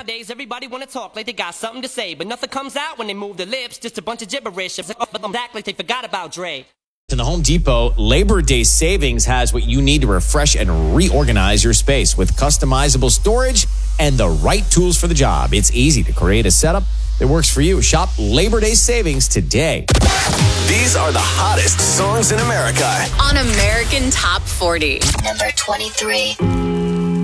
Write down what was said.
Nowadays, everybody wanna talk like they got something to say, but nothing comes out when they move their lips, just a bunch of gibberish. Act like they forgot about Dre. In the Home Depot, Labor Day Savings has what you need to refresh and reorganize your space with customizable storage and the right tools for the job. It's easy to create a setup that works for you. Shop Labor Day Savings today. These are the hottest songs in America on American Top 40. Number 23.